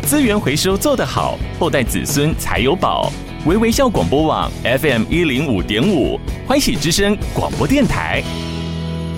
资源回收做得好，后代子孙才有宝。微微笑广播网 FM105.5，欢喜之声广播电台。